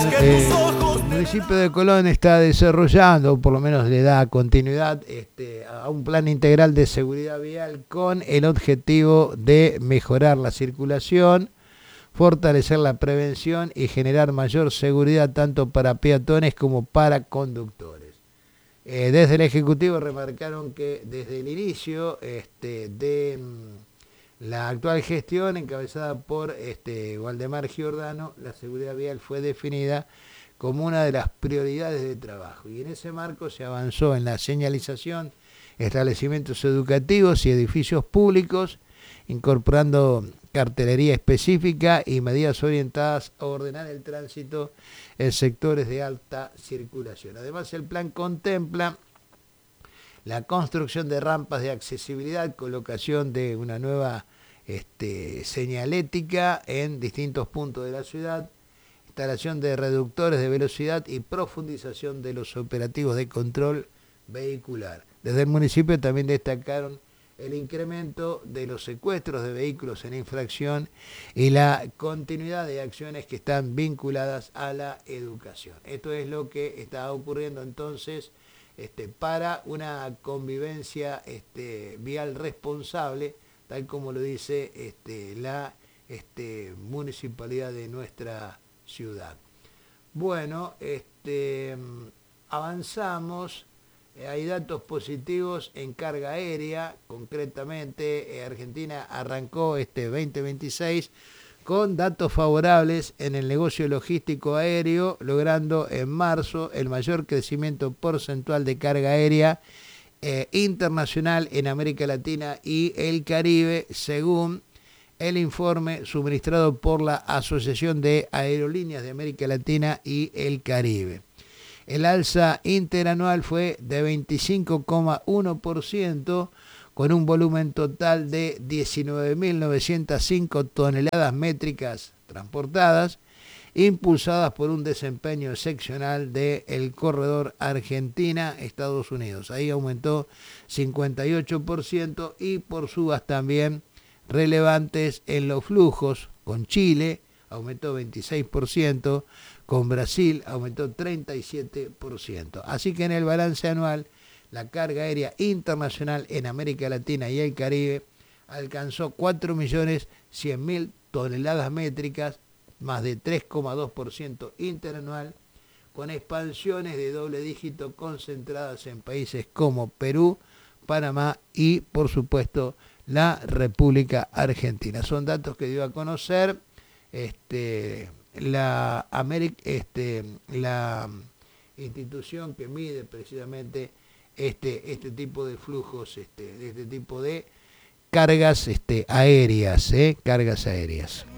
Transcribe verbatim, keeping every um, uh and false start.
eh, el municipio de Colón está desarrollando, por lo menos le da continuidad este, a un plan integral de seguridad vial con el objetivo de mejorar la circulación, fortalecer la prevención y generar mayor seguridad tanto para peatones como para conductores. Eh, desde el Ejecutivo remarcaron que desde el inicio este, de la actual gestión, encabezada por este, Waldemar Giordano, la seguridad vial fue definida como una de las prioridades de trabajo. Y en ese marco se avanzó en la señalización, establecimientos educativos y edificios públicos, incorporando cartelería específica y medidas orientadas a ordenar el tránsito en sectores de alta circulación. Además, el plan contempla la construcción de rampas de accesibilidad, colocación de una nueva este, señalética en distintos puntos de la ciudad, instalación de reductores de velocidad y profundización de los operativos de control vehicular. Desde el municipio también destacaron el incremento de los secuestros de vehículos en infracción y la continuidad de acciones que están vinculadas a la educación. Esto es lo que está ocurriendo entonces este, para una convivencia este, vial responsable, tal como lo dice este, la este, municipalidad de nuestra ciudad. Bueno, este, avanzamos. Hay datos positivos en carga aérea, concretamente eh, Argentina arrancó este veinte veintiséis con datos favorables en el negocio logístico aéreo, logrando en marzo el mayor crecimiento porcentual de carga aérea eh, internacional en América Latina y el Caribe, según el informe suministrado por la Asociación de Aerolíneas de América Latina y el Caribe. El alza interanual fue de veinticinco coma uno por ciento, con un volumen total de diecinueve mil novecientas cinco toneladas métricas transportadas, impulsadas por un desempeño excepcional del corredor Argentina-Estados Unidos. Ahí aumentó cincuenta y ocho por ciento y por subas también relevantes en los flujos, con Chile aumentó veintiséis por ciento, con Brasil aumentó treinta y siete por ciento. Así que en el balance anual, la carga aérea internacional en América Latina y el Caribe alcanzó cuatro millones cien mil toneladas métricas, más de tres coma dos por ciento interanual, con expansiones de doble dígito concentradas en países como Perú, Panamá y, por supuesto, la República Argentina. Son datos que dio a conocer este, la, Ameri- este, la institución que mide precisamente este, este tipo de flujos, este, de este tipo de cargas este, aéreas, ¿eh? cargas aéreas.